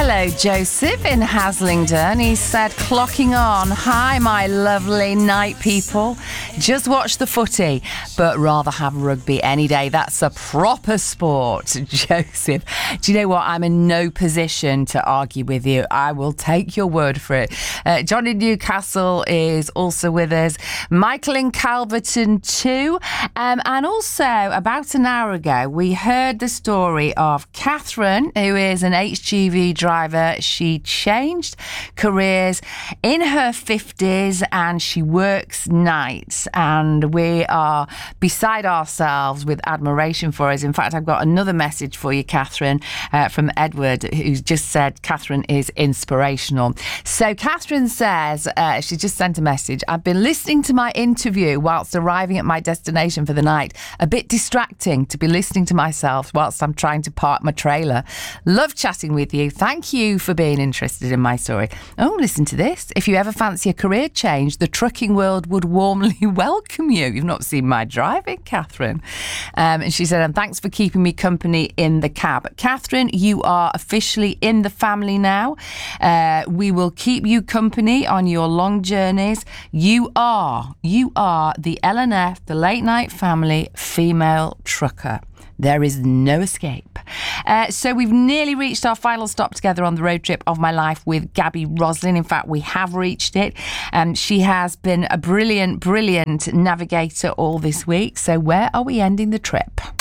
Hello, Joseph in Haslingden. He said, clocking on. Hi, my lovely night people. Just watch the footy, but rather have rugby any day. That's a proper sport, Joseph. Do you know what? I'm in no position to argue with you. I will take your word for it. John in Newcastle is also with us. Michael in Calverton too. And also, about an hour ago, we heard the story of Catherine, who is an HGV driver. She changed careers in her 50s and she works nights, and we are beside ourselves with admiration for us. In fact, I've got another message for you, Catherine, from Edward, who's just said Catherine is inspirational. So Catherine says, she just sent a message, I've been listening to my interview whilst arriving at my destination for the night. A bit distracting to be listening to myself whilst I'm trying to park my trailer. Love chatting with you. Thank you for being interested in my story. Oh, listen to this. If you ever fancy a career change, the trucking world would warmly welcome you. You've not seen my driving, Catherine. And she said, and thanks for keeping me company in the cab. Catherine, you are officially in the family now. We will keep you company on your long journeys. You are the LNF, the Late Night Family female trucker. There is no escape. So we've nearly reached our final stop together on the road trip of my life with Gabby Roslin. In fact, we have reached it. She has been a brilliant, brilliant navigator all this week. So where are we ending the trip?